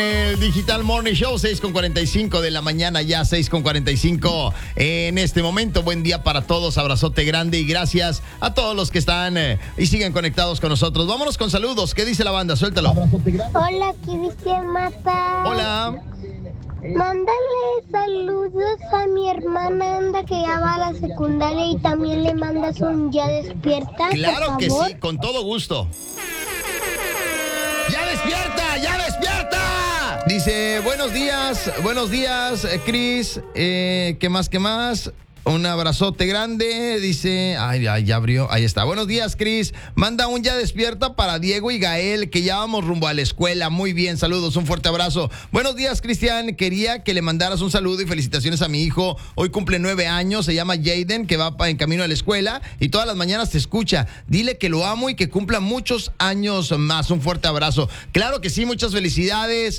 El Digital Morning Show, 6:45 de la mañana, ya 6:45 en este momento. Buen día para todos, abrazote grande y gracias a todos los que están y siguen conectados con nosotros. Vámonos con saludos. ¿Qué dice la banda? Suéltalo. Hola, Cristian Mata. Hola. Mándale saludos a mi hermana Anda, que ya va a la secundaria, y también le mandas un ya despierta. Claro por que favor. sí, con todo gusto. ¡Ya despierta! ¡Ya despierta! Dice, buenos días, Cris. ¿Qué más? Un abrazote grande, dice, ay, ya abrió, ahí está. Buenos días, Cris. Manda un ya despierta para Diego y Gael, que ya vamos rumbo a la escuela. Muy bien, saludos, un fuerte abrazo. Buenos días, Cristian. Quería que le mandaras un saludo y felicitaciones a mi hijo. Hoy cumple 9 años, se llama Jaden, que va en camino a la escuela y todas las mañanas te escucha. Dile que lo amo y que cumpla muchos años más. Un fuerte abrazo. Claro que sí, muchas felicidades.